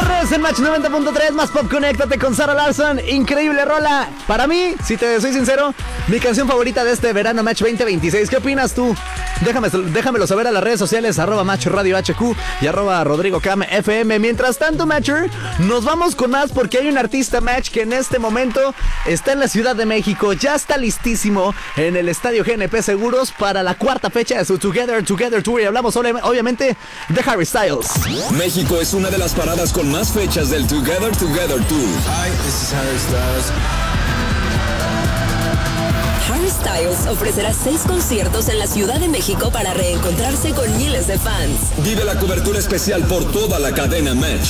Torres en Match 90.3, más pop, conéctate con Sarah Larson. Increíble rola. Para mí, si te soy sincero, mi canción favorita de este verano Match 2026. ¿Qué opinas tú? Déjamelo saber a las redes sociales, @Match Radio HQ y @RodrigoCamFM. Mientras tanto, Matcher, nos vamos con más porque hay un artista, Match, que en este momento está en la Ciudad de México. Ya está listísimo en el Estadio GNP Seguros para la cuarta fecha de su Together Tour. Y hablamos obviamente de Harry Styles. México es una de las paradas con más fechas del Together Tour. Hi, this is Harry Styles. Harry Styles ofrecerá 6 conciertos en la Ciudad de México para reencontrarse con miles de fans. Vive la cobertura especial por toda la cadena Match.